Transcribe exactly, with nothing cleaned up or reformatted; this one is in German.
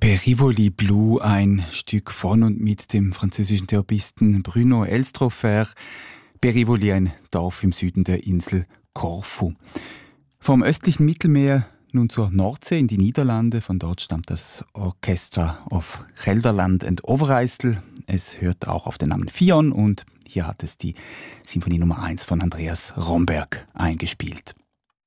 Per Rivoli Blue, ein Stück von und mit dem französischen Theoristen Bruno Elstropher. Per Rivoli, ein Dorf im Süden der Insel Korfu. Vom östlichen Mittelmeer nun zur Nordsee in die Niederlande. Von dort stammt das Orchestra of Gelderland and Overijssel. Es hört auch auf den Namen Fionn und hier hat es die Sinfonie Nummer eins von Andreas Romberg eingespielt.